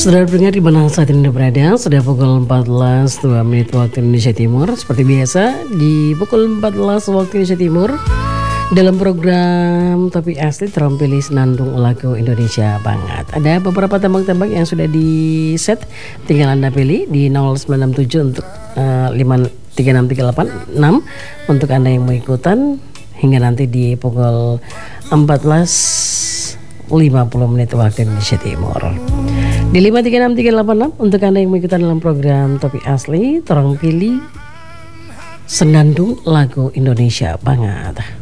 Saudara pendengar di mana saat ini berada, sudah pukul 14.02 menit waktu Indonesia Timur. Seperti biasa di pukul 14 waktu Indonesia Timur, dalam program Topik Asli terampili senandung lagu Indonesia banget. Ada beberapa tembang-tembang yang sudah di set, tinggal Anda pilih di 0967 untuk 536386 untuk Anda yang mau ikutan hingga nanti di pukul 14.50 menit waktu Indonesia Timur. Di 536386 untuk Anda yang mengikuti dalam program Topik Asli, tolong pilih senandung lagu Indonesia banget.